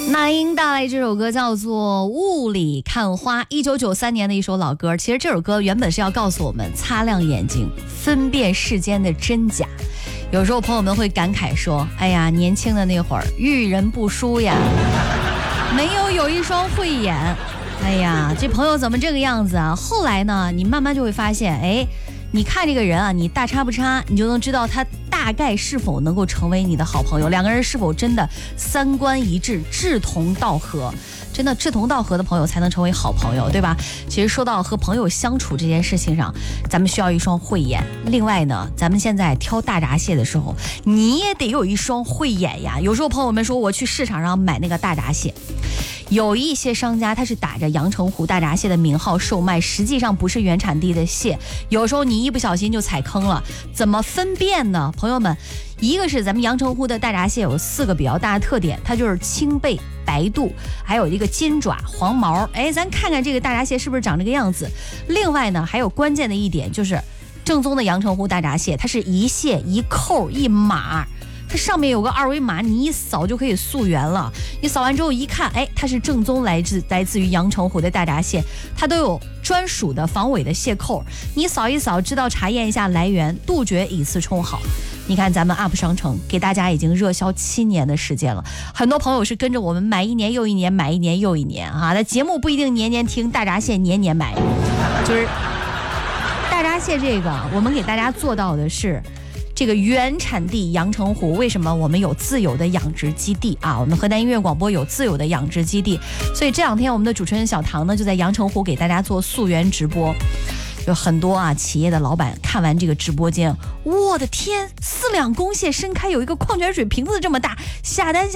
那英带来这首歌叫做《雾里看花》，1993年的一首老歌。其实这首歌原本是要告诉我们擦亮眼睛，分辨世间的真假。有时候朋友们会感慨说：“哎呀，年轻的那会儿遇人不淑呀，没有一双慧眼。哎呀，这朋友怎么这个样子啊？”后来呢，你慢慢就会发现，哎，你看这个人啊，你大差不差，你就能知道他大概是否能够成为你的好朋友，两个人是否真的三观一致、志同道合。真的志同道合的朋友才能成为好朋友，对吧？其实说到和朋友相处这件事情上，咱们需要一双慧眼。另外呢，咱们现在挑大闸蟹的时候，你也得有一双慧眼呀。有时候朋友们说我去市场上买那个大闸蟹，有一些商家他是打着阳澄湖大闸蟹的名号售卖，实际上不是原产地的蟹。有时候你一不小心就踩坑了，怎么分辨呢？朋友们，一个是咱们阳澄湖的大闸蟹有4个比较大的特点，它就是青背、白肚，还有一个金爪、黄毛。哎，咱看看这个大闸蟹是不是长这个样子。另外呢，还有关键的一点就是，正宗的阳澄湖大闸蟹，它是一蟹一扣一码。它上面有个2维码，你一扫就可以溯源了。你扫完之后一看，哎，它是正宗来自于阳澄湖的大闸蟹，它都有专属的防伪的蟹扣，你扫一扫，知道查验一下来源，杜绝以次充好。你看咱们 UP 商城给大家已经热销7年的时间了，很多朋友是跟着我们买1年又1年，买1年又1年啊。那节目不一定年年听，大闸蟹年年买，就是大闸蟹这个，我们给大家做到的是。这个原产地阳澄湖，为什么我们有自有的养殖基地啊？我们河南音乐广播有自有的养殖基地，所以这2天我们的主持人小唐呢就在阳澄湖给大家做溯源直播。有很多啊企业的老板看完这个直播间，我的天，4两公蟹伸开有一个矿泉水瓶子这么大，下单